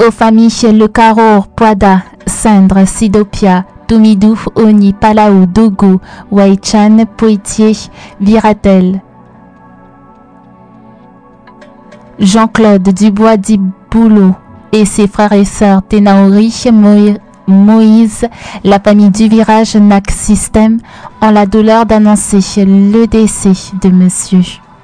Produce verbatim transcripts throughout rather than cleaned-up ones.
Aux familles Le Carour, Poada, Cendre, Sidopia, Toumidou, Oni, Palaou, Dougou, Waichan, Poitiers, Viratel. Jean-Claude Dubois Diboulot et ses frères et sœurs Tenaori, Moïse, la famille du virage N A C System ont la douleur d'annoncer le décès de monsieur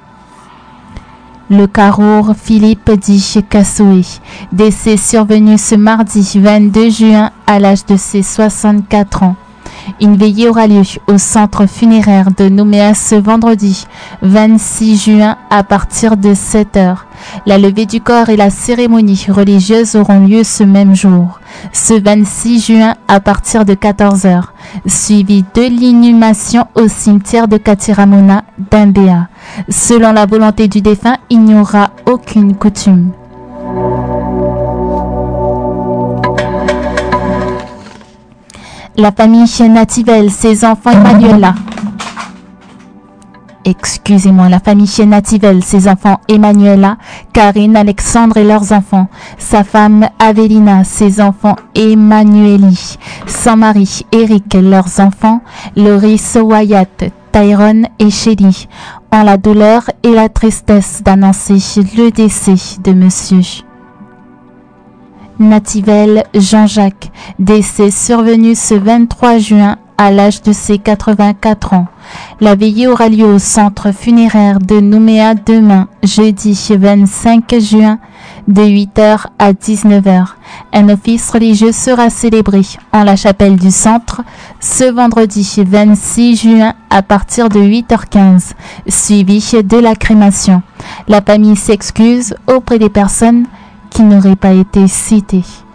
Le Carour Philippe Di Cassoué, décès survenu ce mardi vingt-deux juin à l'âge de ses soixante-quatre ans. Une veillée aura lieu au centre funéraire de Nouméa ce vendredi vingt-six juin à partir de sept heures. La levée du corps et la cérémonie religieuse auront lieu ce même jour, ce vingt-six juin à partir de quatorze heures, suivi de l'inhumation au cimetière de Katiramona d'Imbéa. Selon la volonté du défunt, il n'y aura aucune coutume. La famille Nativelle, ses enfants Emmanuela. Excusez-moi, la famille Nativelle, ses enfants Emmanuela, Karine, Alexandre et leurs enfants. Sa femme Avelina, ses enfants Emmanueli, Saint-Marie, Eric, leurs enfants, Loris, Wyatt, Tyrone et Shelly ont la douleur et la tristesse d'annoncer le décès de monsieur Nativelle Jean-Jacques, décès survenu ce vingt-trois juin à l'âge de ses quatre-vingt-quatre ans. La veillée aura lieu au centre funéraire de Nouméa demain, jeudi vingt-cinq juin, de huit heures à dix-neuf heures. Un office religieux sera célébré en la chapelle du centre ce vendredi vingt-six juin à partir de huit heures quinze, suivi de la crémation. La famille s'excuse auprès des personnes qui n'auraient pas été citées.